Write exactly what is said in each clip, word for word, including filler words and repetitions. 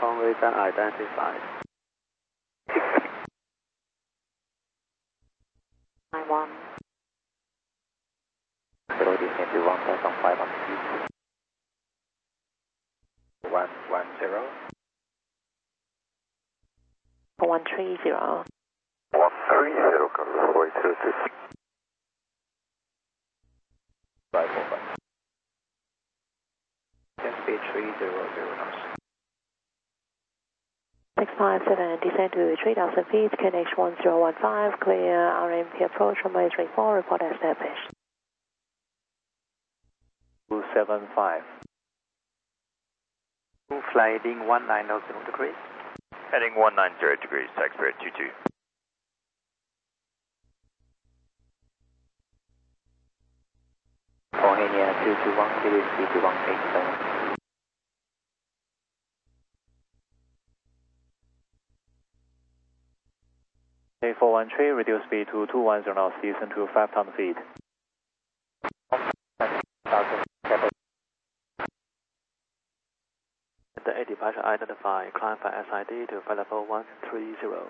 Con radar identified. nine one. Zero descend to one thousand five hundred feet. One one zero. one three zero. One three zero, Carlos, four eight zero two. Five four five. Speed three zero zero knots. six five seven, descend to three thousand feet, K N H one zero one five, clear R M P approach, runway three four, report established. two seven five. Fly heading one nine zero degrees. Heading one nine zero degrees, taxi period two two. Bohemia two two one, reduce speed to one eight seven. A four one three, reduce speed to two one zero knots, descend to five thousand feet. The A departure identify, climb by S I D to flight level one three zero.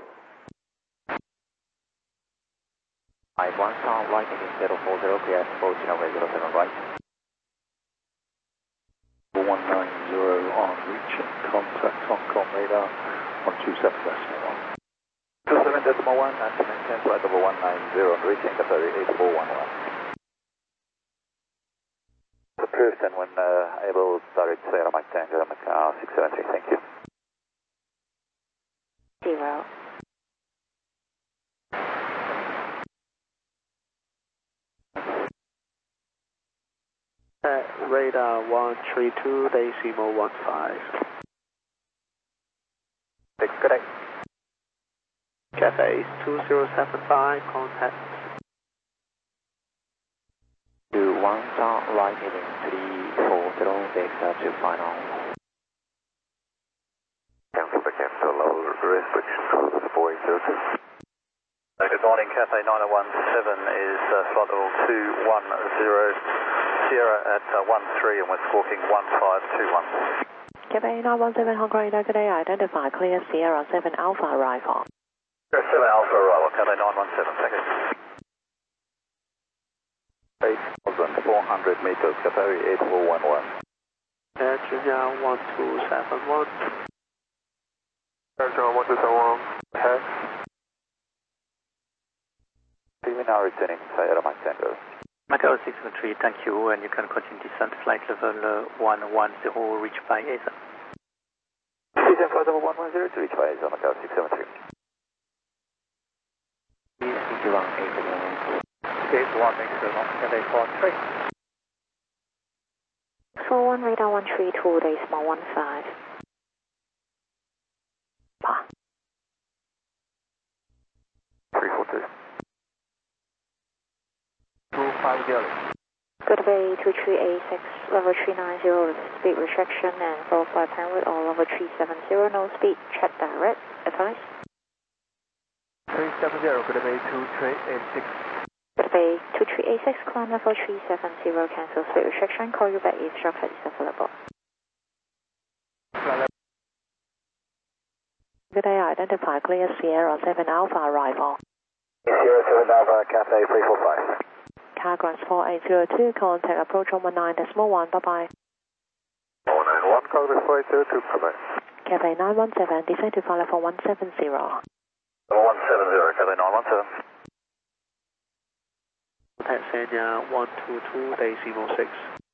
Five one star, right heading zero four zero, clear approach runway zero seven right. one nine zero on reach, contact on com radar, one two seven decimal one. two seven decimal one, and to maintain flight level one nine zero, reaching the ferry eight four one one. Approved, and when uh, able, direct Sierra Mike Tango, Macau six seven three, thank you. Zero. Uh, radar one three two, decimal one five. Six, correct. Cafe two zero seven five, contact. To one star, right heading three four zero, Vector to final. Cancel the cancel level restriction code four eight zero two. Good morning, Cathay nine one seven is uh, flight level two one zero, Sierra at uh, one three, and we're squawking one five two one. Cathay nine one seven, Hong Kong radar, good day, identify, clear Sierra seven Alpha arrival. Sierra seven Alpha arrival, Cathay nine one seven, thank you. eight thousand four hundred meters, Cathay eight four one one. Air Junior one two seven one. Air Junior one two seven one, ahead. We now returning Sierra Mike Tango. Macau six seven three, thank you, and you can continue descent flight level uh, one one zero, reach by A S M. Descent flight level one one zero to reach by A S M, Macau six seven three. Speed one eight seven. Speed one eight seven, Cathay four three. four one radar one three two, decimal one five. Pa. three four two. two five zero. Good day, two three eight six, level three nine zero, speed restriction and four five hundred or level three seven zero, no speed, check direct, advice. three seven zero, good day, two three eight six. Good day, two three eight six, climb level three seven zero, cancel speed restriction, call you back if structure is available. Good day, identify, clear Sierra seven Alpha arrival. Sierra seven Alpha, Cathay three four five. Carglass four eight zero two, contact approach on one nine decimal one, bye bye. one nine one, Carglass four eight zero two, bye bye. Cathay nine one seven, descend to flight level one seven zero. one seven zero, Cathay nine one seven. Contact Senior one two two, decimal six.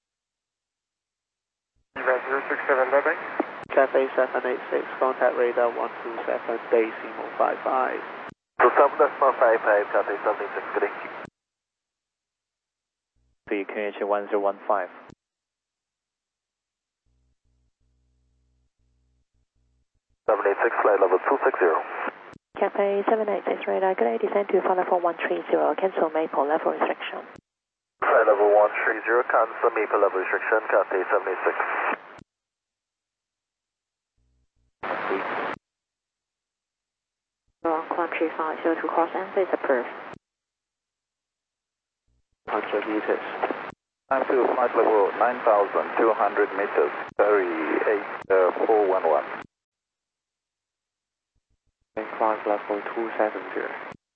zero six seven, bye bye. Cathay seven eight six, contact radar one two seven, decimal five five. two seven decimal five five, Cathay seven eight six, good day. The K H one zero one five. seven eight six, flight level two six zero. Cathay seven eight six radar, good day, descend to flight level one three zero, cancel Maple level restriction. Flight level one three zero, cancel Maple level restriction, Cathay seven eight six. Wrong country five zero two cross answer is approved. one hundred meters. Time to flight level nine thousand two hundred meters, ferry eight four one one. level two seven zero.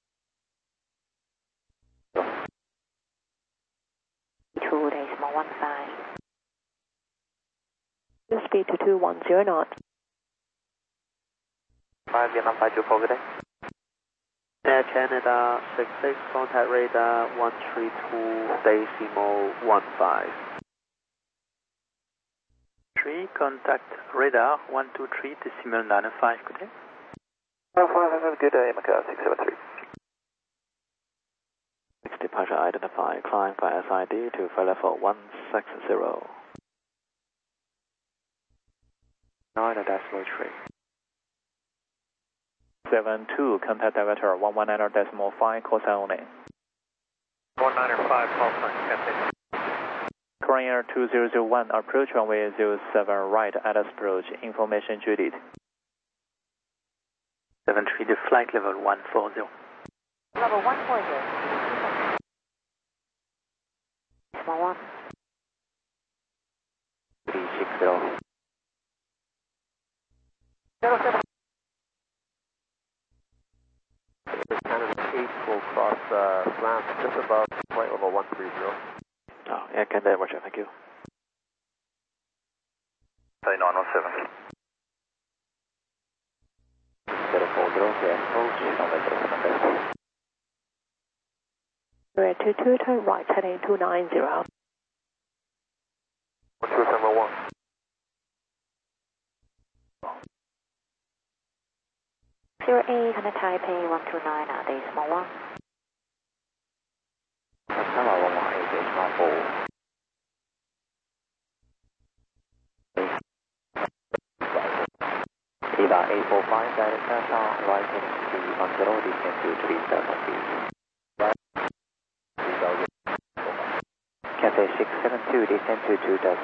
two decimal one five. Speed to two one zero knots. five Vietnam five two four, good day. Air Canada six six, contact radar one three two decimal one five. three, contact radar one two three decimal nine five, good day. Oh, five, good day, Macau six seven three. Next departure identify, climb by S I D to flight level one six zero. nine decimal three. seven two, contact diverter one one nine decimal five, call sign only. one nine five, call sign, Cathay. Korean Air two zero zero one, approach runway zero seven right at approach, information Juliet. seven three, the flight level one four zero. Level one four zero. Decimal one. three six zero. zero seven. Canada eight will cross uh, slant just above flight level one three zero. Oh, yeah, can that, Roger, thank you. Say nine one seven. zero four zero, approach, runway zero seven. We're two two, turn right, heading two nine zero. one two seven one. Zero eight, Honda Taipei one two nine, uh, decimal one. Tower one one eight, decimal four. Eva eight four five, direct Delta, right heading three one zero, descend to three seven feet. Cathay six seven two, descend to two Delta.